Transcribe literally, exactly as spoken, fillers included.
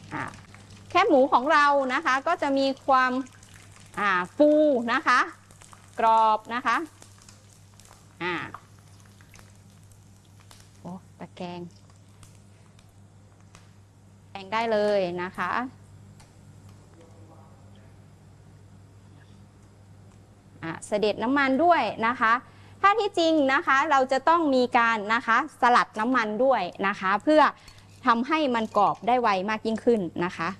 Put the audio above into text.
แคบหมูของเรานะคะก็จะมีความฟูนะคะกรอบนะคะอ่าโอ้ตะแกรงแกงได้เลยนะคะอ่าเสด็จน้ำมันด้วยนะคะถ้าที่จริงนะคะเราจะต้องมีการนะคะสลัดน้ำมันด้วยนะคะเพื่อทำให้มันกรอบได้ไวมากยิ่งขึ้นนะคะ